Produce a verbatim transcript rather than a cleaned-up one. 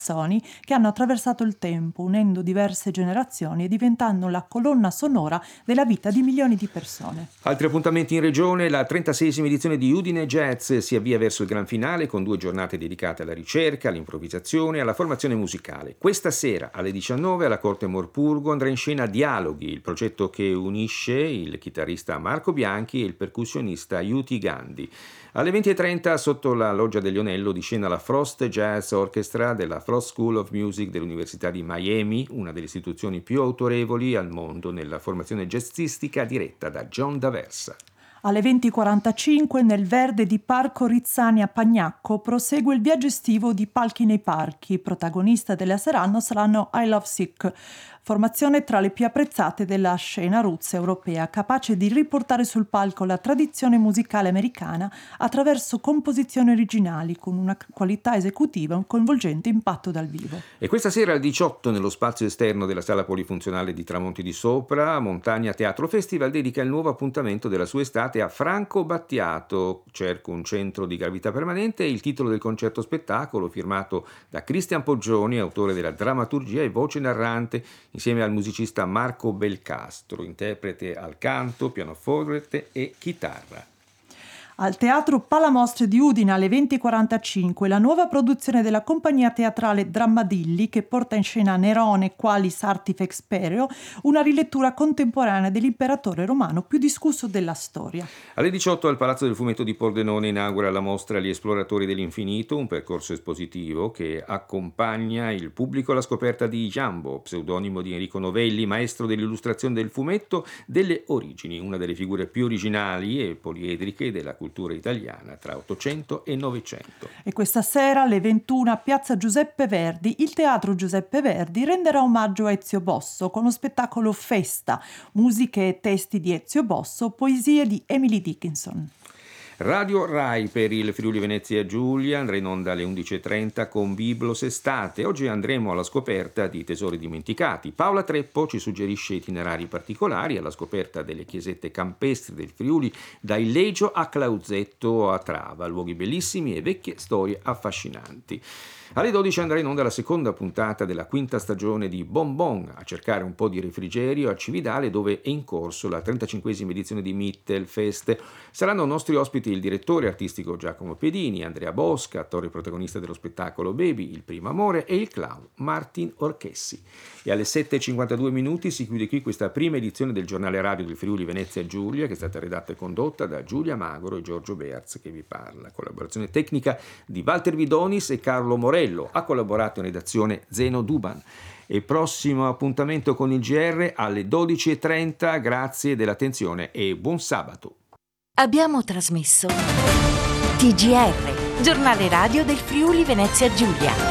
che hanno attraversato il tempo, unendo diverse generazioni e diventando la colonna sonora della vita di milioni di persone. Altri appuntamenti in regione: la trentaseiesima edizione di Udine Jazz si avvia verso il gran finale con due giornate dedicate alla ricerca, all'improvvisazione e alla formazione musicale. Questa sera alle diciannove alla Corte Morpurgo andrà in scena Dialoghi, il progetto che unisce il chitarrista Marco Bianchi e il percussionista Yuti Gandhi. Alle venti e trenta sotto la Loggia del Lionello di scena la Frost Jazz Orchestra della Frost School of Music dell'Università di Miami, una delle istituzioni più autorevoli al mondo nella formazione jazzistica, diretta da John D'Aversa. Alle venti e quarantacinque nel verde di Parco Rizzani a Pagnacco prosegue il viaggio estivo di Palchi nei Parchi. Protagonista della saranno saranno I Love Sick, formazione tra le più apprezzate della scena roots europea, capace di riportare sul palco la tradizione musicale americana attraverso composizioni originali con una qualità esecutiva e un coinvolgente impatto dal vivo. E questa sera alle diciotto nello spazio esterno della sala polifunzionale di Tramonti di Sopra, Montagna Teatro Festival dedica il nuovo appuntamento della sua estate a Franco Battiato, Cerco un centro di gravità permanente, è il titolo del concerto spettacolo firmato da Cristian Poggioni, autore della drammaturgia e voce narrante, insieme al musicista Marco Belcastro, interprete al canto, pianoforte e chitarra. Al Teatro Palamostre di Udine alle venti e quarantacinque la nuova produzione della compagnia teatrale Drammadilli, che porta in scena Nerone qualis artifex pereo, una rilettura contemporanea dell'imperatore romano più discusso della storia. Alle diciotto al Palazzo del Fumetto di Pordenone inaugura la mostra Gli esploratori dell'infinito, un percorso espositivo che accompagna il pubblico alla scoperta di Jambo, pseudonimo di Enrico Novelli, maestro dell'illustrazione del fumetto delle origini, una delle figure più originali e poliedriche della cultura italiana tra Ottocento e Novecento. E questa sera alle ventuno a Piazza Giuseppe Verdi il Teatro Giuseppe Verdi renderà omaggio a Ezio Bosso con lo spettacolo Festa, musiche e testi di Ezio Bosso, poesie di Emily Dickinson. Radio Rai per il Friuli Venezia Giulia andrà in onda alle undici e trenta con Biblos Estate. Oggi andremo alla scoperta di tesori dimenticati. Paola Treppo ci suggerisce itinerari particolari alla scoperta delle chiesette campestri del Friuli, da Illegio a Clauzetto a Trava, luoghi bellissimi e vecchie storie affascinanti. Alle dodici andrà in onda la seconda puntata della quinta stagione di Bon Bon, a cercare un po' di refrigerio a Cividale, dove è in corso la trentacinquesima edizione di Mittelfest. Saranno nostri ospiti il direttore artistico Giacomo Pedini, Andrea Bosca, attore protagonista dello spettacolo Baby, Il primo amore, e il clown Martin Orchessi. E alle sette e cinquantadue minuti si chiude qui questa prima edizione del giornale radio del Friuli Venezia Giulia, che è stata redatta e condotta da Giulia Magoro e Giorgio Bearz, che vi parla. Collaborazione tecnica di Walter Vidonis e Carlo Morello. Ha collaborato in redazione Zeno Duban. E prossimo appuntamento con il G R alle dodici e trenta. Grazie dell'attenzione e buon sabato. Abbiamo trasmesso T G R, giornale radio del Friuli Venezia Giulia.